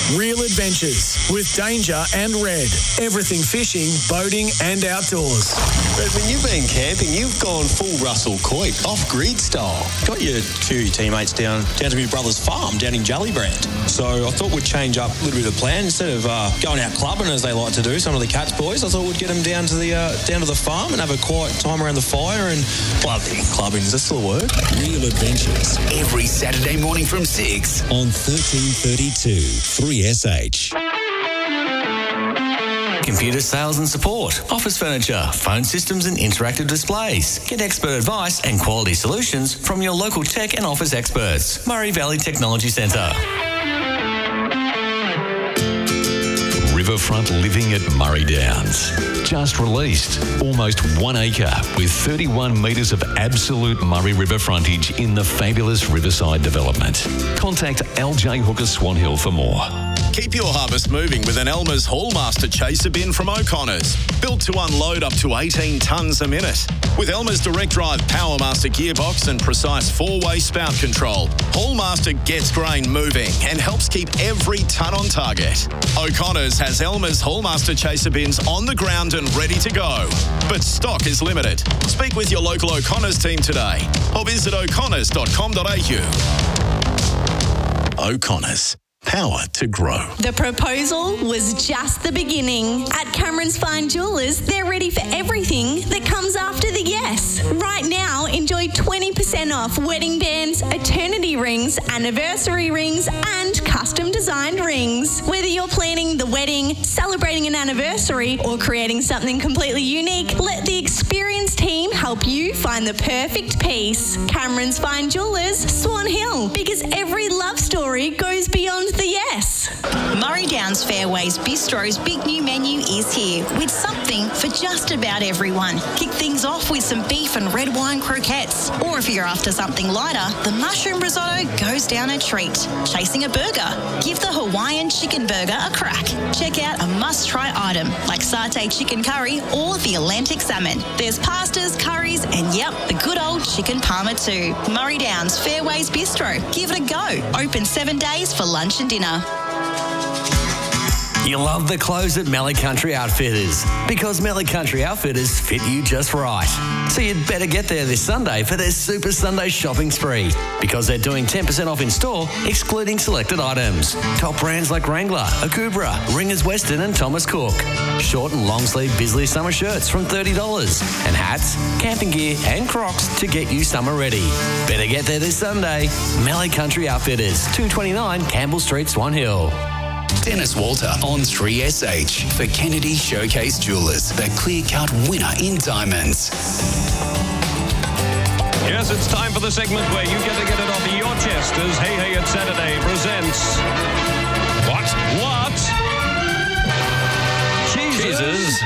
Real Adventures with Danger and Red. Everything fishing, boating and outdoors. Red, when you've been camping, you've gone full Russell Coit, off-grid style. Got your two of your teammates down to my brother's farm down in Jellybrand. So I thought we'd change up a little bit of the plan. Instead of going out clubbing, as they like to do, some of the Cats boys, I thought we'd get them down to the farm and have a quiet time around the fire and clubbing. Is that still a word? Real Adventures, every Saturday morning from 6 on 1332 3SH. Computer sales and support, office furniture, phone systems and interactive displays. Get expert advice and quality solutions from your local tech and office experts. Murray Valley Technology Centre. Riverfront living at Murray Downs. Just released. Almost 1 acre with 31 metres of absolute Murray River frontage in the fabulous Riverside development. Contact LJ Hooker Swan Hill for more. Keep your harvest moving with an Elmer's Hallmaster chaser bin from O'Connor's. Built to unload up to 18 tonnes a minute. With Elmer's direct drive Powermaster gearbox and precise 4-way spout control, Hallmaster gets grain moving and helps keep every tonne on target. O'Connor's has Elmer's Hallmaster chaser bins on the ground and ready to go. But stock is limited. Speak with your local O'Connor's team today or visit o'connors.com.au. O'Connor's. Power to grow. The proposal was just the beginning. At Cameron's Fine Jewellers, they're ready for everything that comes after the yes. Right now, enjoy 20% off wedding bands, eternity rings, anniversary rings, and custom designed rings. Whether you're planning the wedding, celebrating an anniversary, or creating something completely unique, let the experienced team help you find the perfect piece. Cameron's Fine Jewellers, Swan Hill, because every love story goes beyond the yes. Murray Downs Fairways Bistro's big new menu is here with something for just about everyone. Kick things off with some beef and red wine croquettes. Or if you're after something lighter, the mushroom risotto goes down a treat. Chasing a burger? Give the Hawaiian chicken burger a crack. Check out a must-try item like satay chicken curry or the Atlantic salmon. There's pastas, curries, and yep, the good old chicken parma too. Murray Downs Fairways Bistro. Give it a go. Open 7 days for lunch and dinner. You love the clothes at Mallee Country Outfitters because Mallee Country Outfitters fit you just right. So you'd better get there this Sunday for their Super Sunday shopping spree because they're doing 10% off in store, excluding selected items. Top brands like Wrangler, Akubra, Ringers Western and Thomas Cook. Short and long sleeve Bisley summer shirts from $30 and hats, camping gear and Crocs to get you summer ready. Better get there this Sunday. Mallee Country Outfitters, 229 Campbell Street, Swan Hill. Dennis Walter on 3SH for Kennedy Showcase Jewellers, the clear-cut winner in diamonds. Yes, it's time for the segment where you get to get it off your chest as Hey Hey It's Saturday presents... What? Jesus.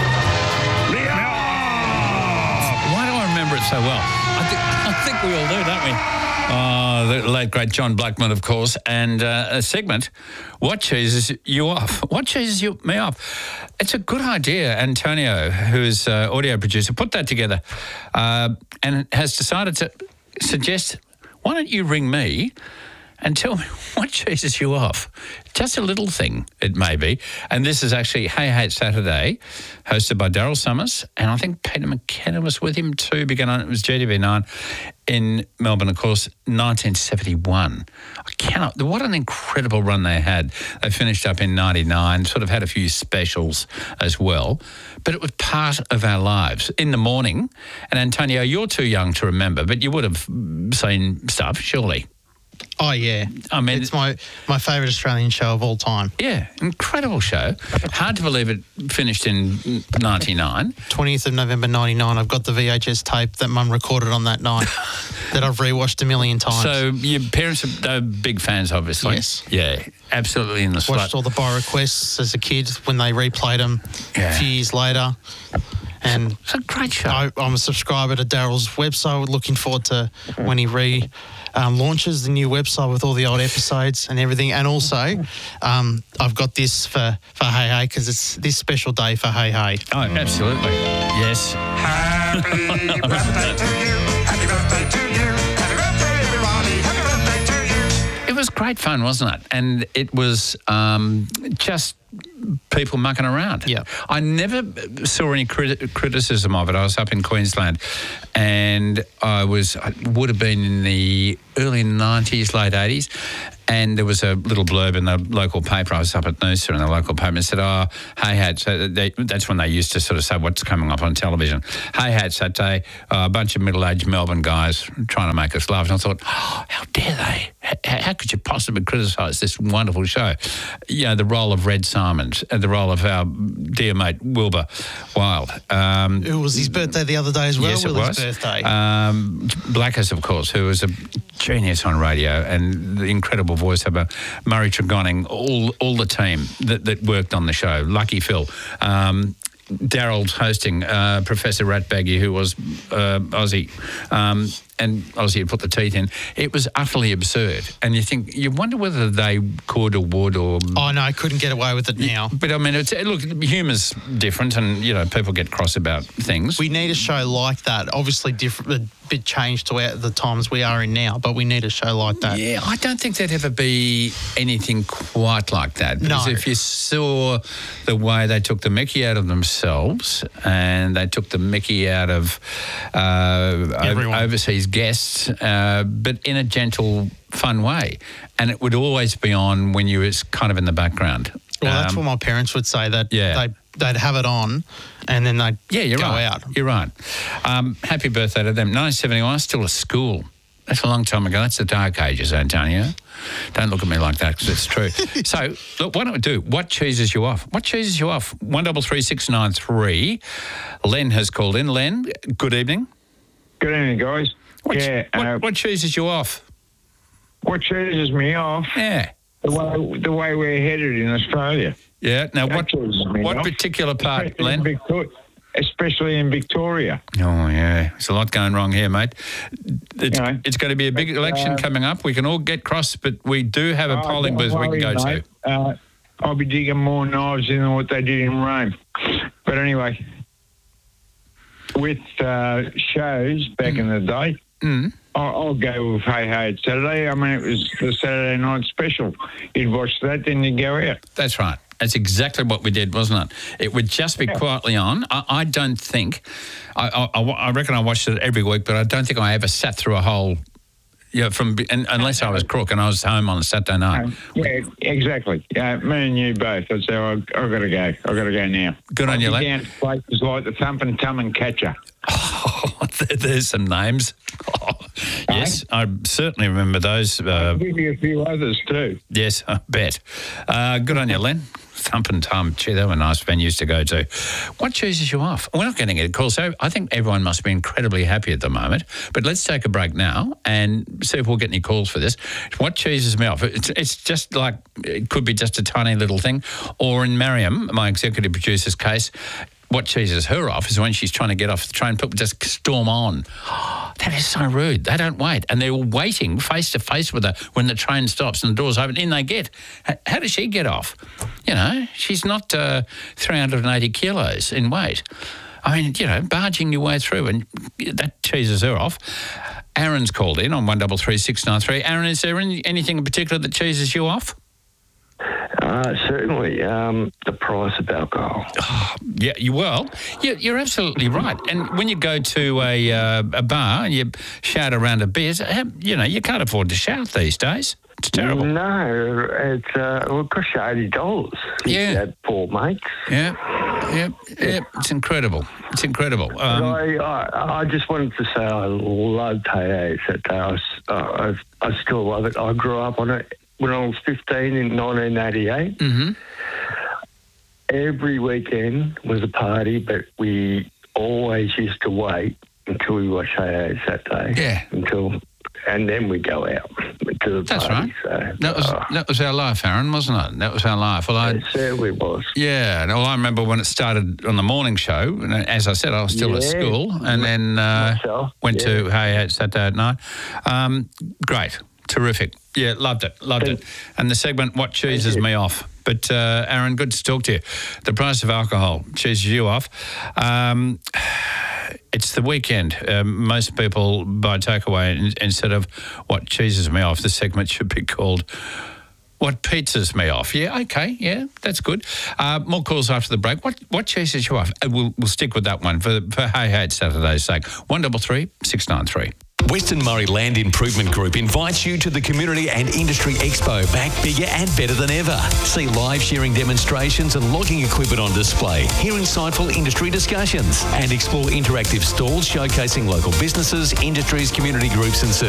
Why do I remember it so well? I think we all do, don't we? The late, great John Blackman, of course, and a segment, What Cheeses You Off? What cheeses me off? It's a good idea. Antonio, who's audio producer, put that together and has decided to suggest, why don't you ring me and tell me what cheeses you off? Just a little thing, it may be. And this is actually Hey Hey It's Saturday, hosted by Daryl Summers, and I think Peter McKenna was with him too. Began on, it was GTV9 in Melbourne, of course, 1971. What an incredible run they had. They finished up in 99, sort of had a few specials as well. But it was part of our lives in the morning. And Antonio, you're too young to remember, but you would have seen stuff, surely. Oh, yeah. I mean, it's my favourite Australian show of all time. Yeah, incredible show. Hard to believe it finished in 99. 20th of November 99. I've got the VHS tape that Mum recorded on that night that I've rewatched a million times. So your parents are big fans, obviously. Yes. Yeah, absolutely in the slot. Watched all the By Requests as a kid when they replayed them a few years later. And it's a great show. I'm a subscriber to Daryl's website. Looking forward to when he launches the new website with all the old episodes and everything. And also, I've got this for Hey Hey because it's this special day for Hey Hey. Oh, absolutely. Yes. Happy birthday to you. Happy birthday to you. Happy birthday, everybody. Happy birthday to you. It was great great fun, wasn't it? And it was just people mucking around. Yeah. I never saw any criticism of it. I was up in Queensland, and I would have been in the early 90s, late 80s, and there was a little blurb in the local paper. I was up at Noosa in the local paper and said, so that's when they used to sort of say what's coming up on television. Hey hats that day, a bunch of middle-aged Melbourne guys trying to make us laugh. And I thought, how dare they? How could you possibly criticise this wonderful show? You know, the role of Red Simons and the role of our dear mate Wilbur Wilde. It was his birthday the other day as well. Yes, it Willie's was. birthday. Blackers, of course, who was a genius on radio, and the incredible voiceover, Murray Tregoning, all the team that worked on the show, Lucky Phil, Daryl's hosting, Professor Ratbaggy, who was Aussie, and Aussie had put the teeth in. It was utterly absurd. And you wonder whether they could or would or... Oh, no, I couldn't get away with it now. But, I mean, look, humour's different and, you know, people get cross about things. We need a show like that. Obviously, different, a bit changed to the times we are in now, but we need a show like that. Yeah, I don't think there'd ever be anything quite like that. Because if you saw the way they took the mickey out of themselves and they took the mickey out of overseas guests, but in a gentle, fun way. And it would always be on when you was kind of in the background. Well, that's what my parents would say, that they'd have it on and then they'd go out. You're right. Happy birthday to them. 1971, I was still at school. That's a long time ago. That's the dark ages, Antonio. Don't look at me like that because it's true. So, look, why don't we do what cheeses you off? What cheeses you off? 133693. Len has called in. Len, good evening. Good evening, guys. What cheeses you off? What cheeses me off? Yeah. The way we're headed in Australia. Yeah. Now, what particular part, Len? Especially in Victoria. Oh, yeah. There's a lot going wrong here, mate. It's going to be a big election coming up. We can all get cross, but we do have a polling booth we can go to. I'll be digging more knives than what they did in Rome. But anyway, with shows back in the day, I'll go with Hey Hey It's Saturday. I mean, it was the Saturday night special. You'd watch that, then you'd go out. That's right. That's exactly what we did, wasn't it? It would just be quietly on. I don't think, I reckon I watched it every week, but I don't think I ever sat through a whole, unless I was crook and I was home on a Saturday night. Yeah, exactly. Me and you both. I'd say, I've got to go. I've got to go now. Good on you, lad. Down to places like the Thumpin' Tum and Catcher. Oh, there's some names. Oh, yes, I certainly remember those. I'll give you a few others too. Yes, I bet. Good on you, Len. Thumpin' Tum. Gee, they were nice venues to go to. What cheeses you off? We're not getting a call, so I think everyone must be incredibly happy at the moment. But let's take a break now and see if we'll get any calls for this. What cheeses me off? It's just like, it could be just a tiny little thing. Or in Mariam, my executive producer's case, what cheeses her off is when she's trying to get off the train, people just storm on. Oh, that is so rude. They don't wait. And they're waiting face to face with her when the train stops and the doors open. In they get. How does she get off? You know, she's not 380 kilos in weight. I mean, barging your way through, and that cheeses her off. Aaron's called in on 133693. Aaron, is there anything in particular that cheeses you off? Certainly, the price of alcohol. Oh, yeah, you're absolutely right. And when you go to a bar and you shout around a beer, you can't afford to shout these days. It's terrible. No, it costs you $80. Yeah, you had 4 mates. Yeah. It's incredible. It's incredible. I just wanted to say I loved Hey Hey that day. I still love it. I grew up on it. When I was 15 in 1988, every weekend was a party, but we always used to wait until we watched Hey Hey Saturday. Yeah. And then we go out to the That's party. Right. So, that was our life, Aaron, wasn't it? That was our life. Well, it certainly was. Yeah. Well, I remember when it started on the morning show, and as I said, I was still at school, and then went to Hey Hey Saturday at night. Great. Terrific. Yeah, loved it. And the segment, what cheeses me off? But, Aaron, good to talk to you. The price of alcohol cheeses you off. It's the weekend. Most people buy takeaway instead of what cheeses me off. The segment should be called What Pizzas Me Off. Yeah, okay, yeah, that's good. More calls after the break. What cheeses you off? We'll stick with that one for Hey Hey It's Saturday's sake. 133 693. Western Murray Land Improvement Group invites you to the Community and Industry Expo, back bigger and better than ever. See live shearing demonstrations and logging equipment on display, hear insightful industry discussions, and explore interactive stalls showcasing local businesses, industries, community groups and services.